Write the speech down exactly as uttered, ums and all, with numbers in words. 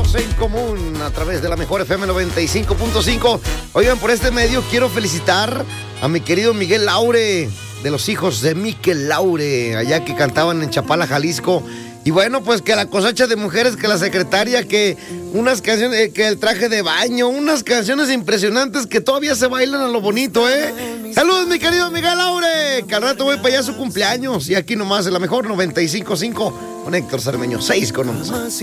tenemos en común a través de la mejor F M noventa y cinco punto cinco. Oigan, por este medio quiero felicitar a mi querido Miguel Laure, de los hijos de Miquel Laure, allá que cantaban en Chapala, Jalisco. Y bueno, pues que la cosecha de mujeres, que la secretaria, que unas canciones, eh, que el traje de baño, unas canciones impresionantes que todavía se bailan a lo bonito, ¿eh? Saludos, mi querido Miguel Laure, que al rato voy para allá a su cumpleaños. Y aquí nomás en la mejor noventa y cinco punto cinco con Héctor Cermeño, seis con once.